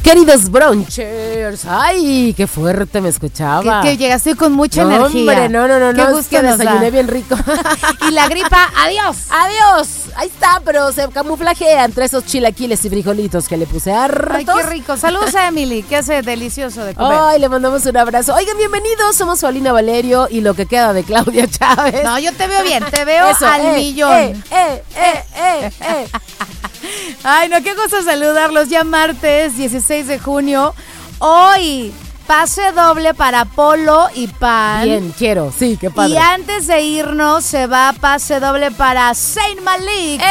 Queridos bronchers, ay, qué fuerte me escuchaba. Que llegaste con mucha energía. Hombre, no, Qué es gusto que nos desayuné da. bien rico. Y la gripa, adiós. Adiós, ahí está, pero se camuflajea entre esos chilaquiles y frijolitos que le puse hartos. Ay, qué rico. Saludos a Emily, que hace delicioso de comer. Ay, le mandamos un abrazo. Oigan, bienvenidos, somos Paulina Valerio y lo que queda de Claudia Chávez. No, yo te veo bien, te veo Eso, al millón. eh. Ay, no, qué gusto saludarlos. Ya martes 16 de junio. Hoy, pase doble para Polo y Pan. Bien, quiero, sí, qué padre. Y antes de irnos, se va pase doble para Saint Malik.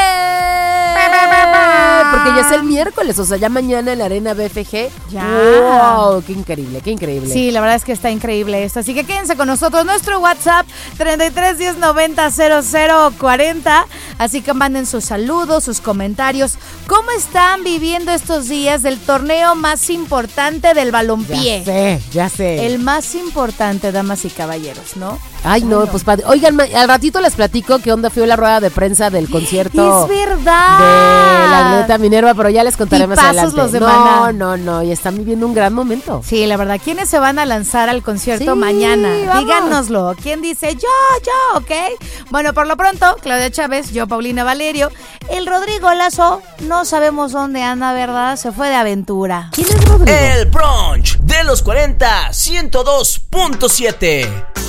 Porque ya es el miércoles, o sea, ya mañana en la Arena BFG. Ya. ¡Wow! ¡Qué increíble, qué increíble! Sí, la verdad es que está increíble esto. Así que quédense con nosotros. Nuestro WhatsApp 33 10 90 00 40. Así que manden sus saludos, sus comentarios. ¿Cómo están viviendo estos días del torneo más importante del balompié? Ya sé. El más importante, damas y caballeros, ¿no? Ay, no, pues padre. Oigan, al ratito les platico qué onda fue la rueda de prensa del concierto. Es verdad. De la Glorieta Minerva, pero ya les contaré más Tipazos adelante. los de Maná. No, y están viviendo un gran momento. Sí, la verdad. ¿Quiénes se van a lanzar al concierto Sí, mañana? vamos. Díganoslo. ¿Quién dice? Yo, ¿ok? Bueno, por lo pronto, Claudia Chávez, yo, Paulina Valerio. El Rodrigo Lazo, no sabemos dónde anda, ¿verdad? Se fue de aventura. ¿Quién es Rodrigo? El brunch de los 40, 102.7.